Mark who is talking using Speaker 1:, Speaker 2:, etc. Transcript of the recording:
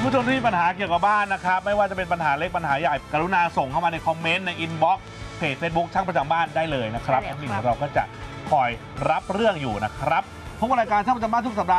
Speaker 1: คุณผู้ชมที่มีปัญหาเกี่ยวกับบ้านนะครับไม่ว่าจะเป็นปัญหาเล็กปัญหาใหญ่กรุณาส่งเข้ามาในคอมเมนต์ในอินบ็อกซ์เพจ Facebook ช่างประจำบ้านได้เลยนะครับแอดมินของเราก็จะคอยรับเรื่องอยู่นะครับพบกับรายการช่างประจำบ้านทุกสัปดาห์